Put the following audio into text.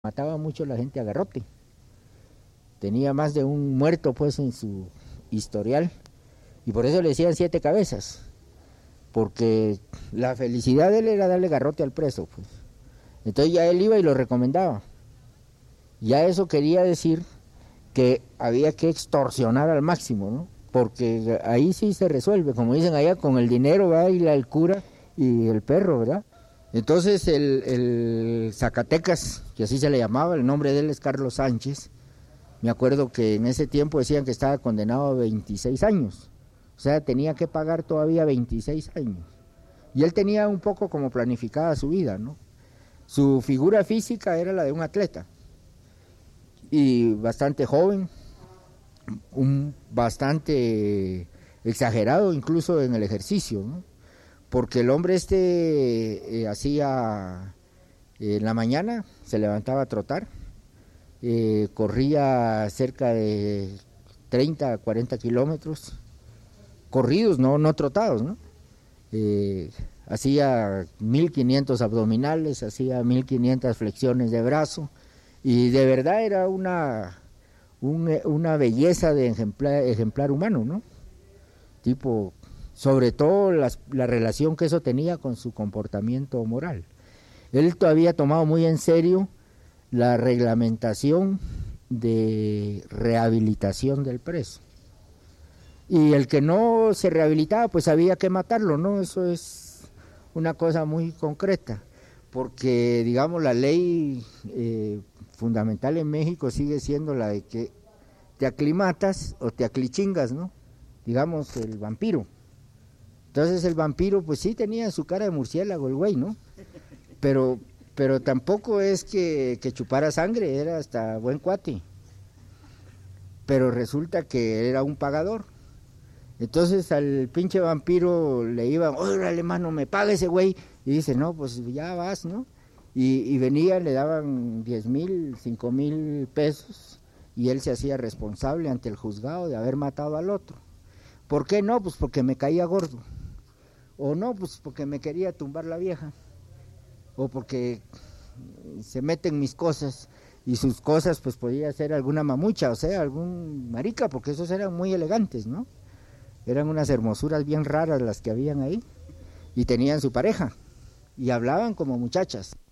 Mataba mucho la gente a garrote. Tenía más de un muerto pues en su historial y por eso le decían 7 cabezas, porque la felicidad de él era darle garrote al preso, pues. Entonces ya él iba y lo recomendaba. Ya eso quería decir que había que extorsionar al máximo, ¿no? Porque ahí sí se resuelve, como dicen allá, con el dinero va y el cura y el perro, ¿verdad? Entonces el Zacatecas, que así se le llamaba, el nombre de él es Carlos Sánchez. Me acuerdo que en ese tiempo decían que estaba condenado a 26 años, o sea, tenía que pagar todavía 26 años. Y él tenía un poco como planificada su vida, ¿no? Su figura física era la de un atleta, y bastante joven, bastante exagerado incluso en el ejercicio, ¿no? Porque el hombre hacía en la mañana, se levantaba a trotar, corría cerca de 30 a 40 kilómetros, corridos, no trotados, ¿no? Hacía 1500 abdominales, hacía 1500 flexiones de brazo, y de verdad era una belleza de ejemplar humano, ¿no? Tipo, sobre todo la relación que eso tenía con su comportamiento moral. Él todavía tomado muy en serio la reglamentación de rehabilitación del preso. Y el que no se rehabilitaba, pues había que matarlo, ¿no? Eso es una cosa muy concreta, porque, digamos, la ley fundamental en México sigue siendo la de que te aclimatas o te aclichingas, ¿no? Digamos, el vampiro. Entonces el vampiro, pues sí tenía su cara de murciélago el güey, ¿no? Pero tampoco es que chupara sangre, era hasta buen cuate. Pero resulta que era un pagador. Entonces al pinche vampiro le iban, órale mano, me paga ese güey. Y dice, no, pues ya vas, ¿no? Y venía, le daban 10,000, 5,000 pesos, y él se hacía responsable ante el juzgado de haber matado al otro. ¿Por qué no? Pues porque me caía gordo. O no, pues porque me quería tumbar la vieja. O porque se meten mis cosas, y sus cosas pues podía ser alguna mamucha, o sea, algún marica, porque esos eran muy elegantes, ¿no? Eran unas hermosuras bien raras las que habían ahí, y tenían su pareja, y hablaban como muchachas.